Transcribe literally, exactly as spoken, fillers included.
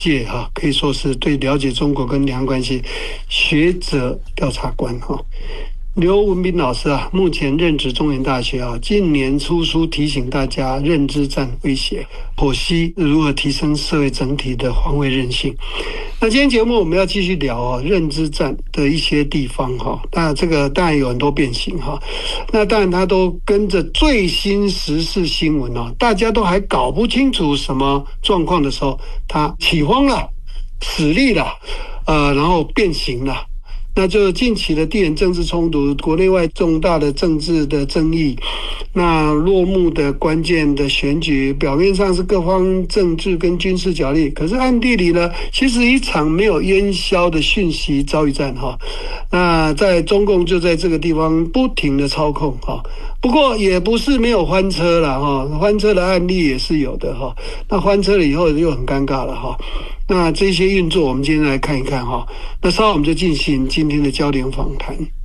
界哈，可以说是对了解中国跟两岸关系学者调查官哈。刘文彬老师啊，目前任职中原大学啊，近年出书提醒大家认知战威胁，剖析如何提升社会整体的防卫韧性。那今天节目我们要继续聊啊，认知战的一些地方哈。那这个当然有很多变形哈，那当然它都跟着最新时事新闻哦，大家都还搞不清楚什么状况的时候，它起慌了、使力了，呃，然后变形了。那就近期的地缘政治冲突，国内外重大的政治的争议，那落幕的关键的选举，表面上是各方政治跟军事角力，可是暗地里呢，其实一场没有烟消的讯息遭遇战哈。那在中共就在这个地方不停的操控哈，不过也不是没有翻车了哈，翻车的案例也是有的哈。那翻车了以后又很尴尬了哈。那这些运作，我们今天来看一看哈。那稍后我们就进行今天的焦点访谈。